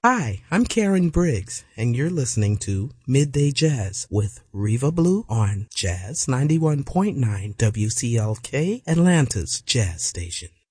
Hi, I'm Karen Briggs, and you're listening to Midday Jazz with Reva Blue on Jazz 91.9 WCLK, Atlanta's Jazz Station.